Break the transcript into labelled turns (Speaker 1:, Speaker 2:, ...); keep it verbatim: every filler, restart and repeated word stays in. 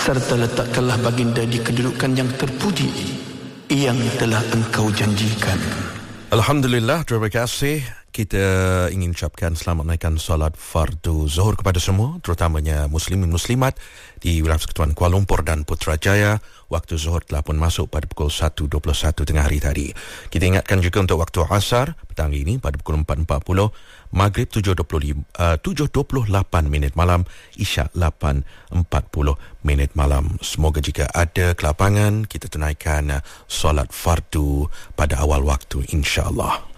Speaker 1: serta letakkanlah baginda di kedudukan yang terpuji yang telah engkau janjikan.
Speaker 2: Alhamdulillah, terima kasih. Kita ingin ucapkan selamat naikkan solat fardu zuhur kepada semua, terutamanya muslimin muslimat di wilayah Persekutuan Kuala Lumpur dan Putrajaya. Waktu zuhur telah pun masuk pada pukul satu dua puluh satu tengah hari tadi. Kita ingatkan juga untuk waktu asar petang ini pada pukul empat empat puluh, maghrib tujuh dua puluh lapan minit malam, isyak lapan empat puluh minit malam. Semoga jika ada kelapangan kita tunaikan solat fardu pada awal waktu, insya-Allah.